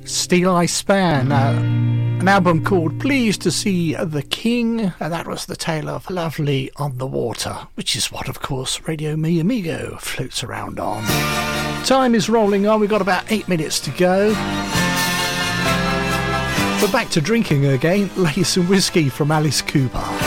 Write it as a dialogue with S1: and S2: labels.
S1: Steel Eye Span, an album called Pleased to See the King, and that was the tale of Lovely on the Water, which is what, of course, Radio Mi Amigo floats around on. Time is rolling on, we've got about 8 minutes to go. But back to drinking again, Lace and Whiskey from Alice Cooper.